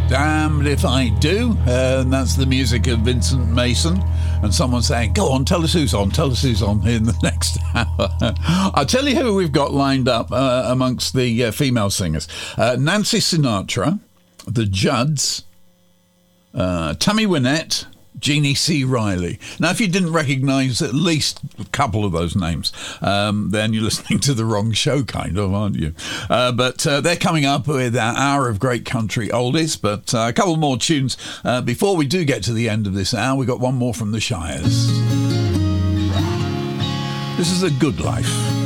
Damned if I do. And that's the music of Vincent Mason. And someone saying, go on, tell us who's on in the next hour. I'll tell you who we've got lined up amongst the female singers. Nancy Sinatra, the Judds, Tammy Wynette, Jeannie C. Riley. Now, if you didn't recognise at least a couple of those names, then you're listening to the wrong show, kind of, aren't you? But they're coming up with our hour of great country oldies. But a couple more tunes before we do get to the end of this hour. We've got one more from the Shires. This is A Good Life.